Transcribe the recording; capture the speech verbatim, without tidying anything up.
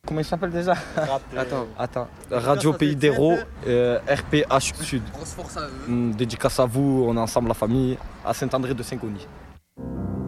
Comment il s'appelle déjà? Rappel. Attends, attends. Radio Pays d'Hérault, euh, R P H Sud. Grosse force à eux. Hum, Dédicace à vous, on est ensemble la famille, à Saint-André de Saint-Cony.